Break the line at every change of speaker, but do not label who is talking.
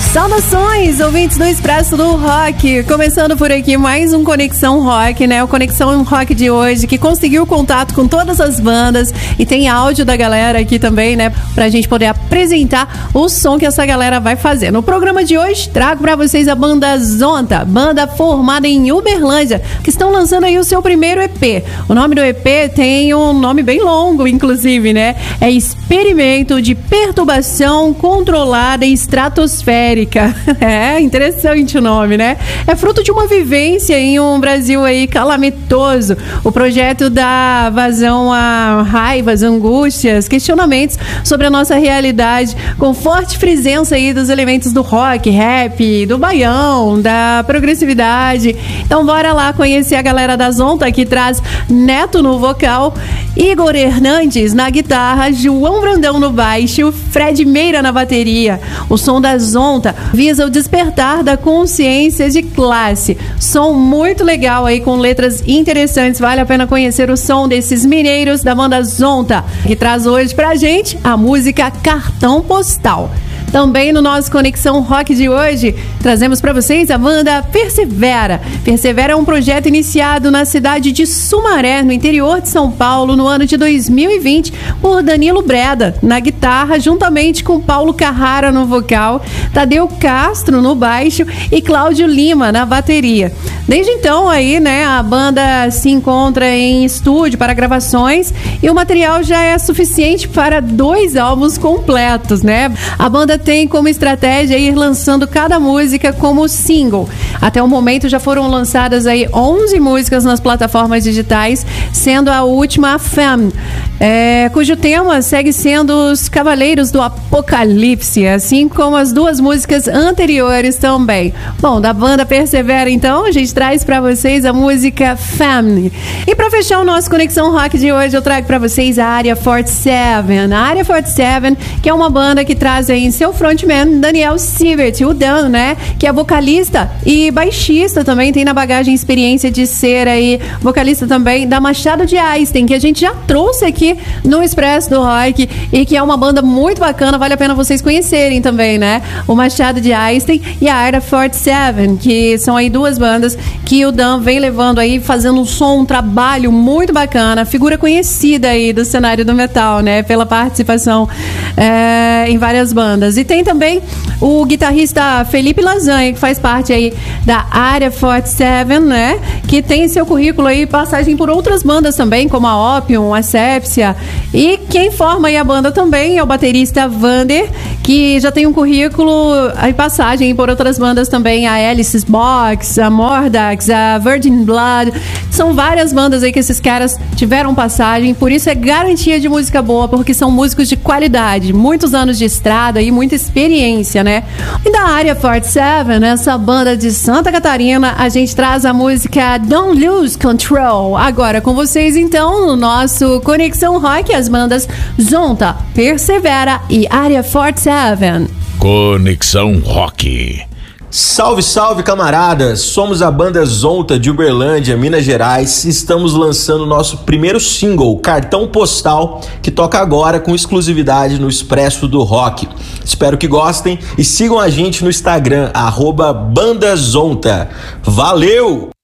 Saudações, ouvintes do Expresso do Rock. Começando por aqui mais um Conexão Rock, né? O Conexão Rock de hoje, que conseguiu contato com todas as bandas e tem áudio da galera aqui também, né? Pra gente poder apresentar o som que essa galera vai fazer. No programa de hoje, trago pra vocês a banda Zonta, banda formada em Uberlândia, que estão lançando aí o seu primeiro EP. O nome do EP tem um nome bem longo, inclusive, né? É Experimento de Perturbação Controlada Estratosférica. É interessante o nome, né? É fruto de uma vivência em um Brasil aí calamitoso. O projeto dá vazão a raivas, angústias, questionamentos sobre a nossa realidade, com forte presença aí dos elementos do rock, rap, do baião, da progressividade. Então bora lá conhecer a galera da Zonta, que traz Neto no vocal, Igor Hernandes na guitarra, João Brandão no baixo, Fred Meira na bateria. O som da Zonta visa o despertar da consciência de classe. Som muito legal aí, com letras interessantes. Vale a pena conhecer o som desses mineiros da banda Zonta, que traz hoje pra gente a música Cartão Postal. Também no nosso Conexão Rock de hoje, trazemos para vocês a banda Persevera. Persevera é um projeto iniciado na cidade de Sumaré, no interior de São Paulo, no ano de 2020, por Danilo Breda na guitarra, juntamente com Paulo Carrara no vocal, Tadeu Castro no baixo e Cláudio Lima na bateria. Desde então aí, né, a banda se encontra em estúdio para gravações e o material já é suficiente para 2 álbuns completos, né? A banda tem como estratégia ir lançando cada música como single. Até o momento já foram lançadas aí 11 músicas nas plataformas digitais, sendo a última a Femme, cujo tema segue sendo os Cavaleiros do Apocalipse, assim como as 2 músicas anteriores também. Bom, da banda Persevera, então, a gente traz pra vocês a música Femme. E pra fechar o nosso Conexão Rock de hoje, eu trago pra vocês a Área 47. A Área 47, que é uma banda que traz aí em seu frontman Daniel Sievert, o Dan, né? Que é vocalista e baixista também, tem na bagagem experiência de ser aí vocalista também da Machado de Einstein, que a gente já trouxe aqui no Expresso do Rock e que é uma banda muito bacana, vale a pena vocês conhecerem também, né? O Machado de Einstein e a Área 47, que são aí 2 bandas que o Dan vem levando aí, fazendo um trabalho muito bacana, figura conhecida aí do cenário do metal, né? Pela participação em várias bandas. E tem também o guitarrista Felipe Lasanha, que faz parte aí da Área 47, né? Que tem seu currículo aí, passagem por outras bandas também, como a Opium, a Sépcia. E quem forma aí a banda também é o baterista Vander, que já tem um currículo aí, passagem por outras bandas também, a Alice's Box, a Mordax, a Virgin Blood. São várias bandas aí que esses caras tiveram passagem, por isso é garantia de música boa, porque são músicos de qualidade, muitos anos de estrada e muita experiência, né? E da Área 47, essa banda de Santa Catarina, a gente traz a música Don't Lose Control. Agora com vocês, então, no nosso Conexão Rock, as bandas Zonta, Persevera e Área 47.
Conexão Rock.
Salve, salve, camaradas! Somos a banda Zonta de Uberlândia, Minas Gerais. Estamos lançando nosso primeiro single, Cartão Postal, que toca agora com exclusividade no Expresso do Rock. Espero que gostem e sigam a gente no Instagram, @bandazonta. Valeu!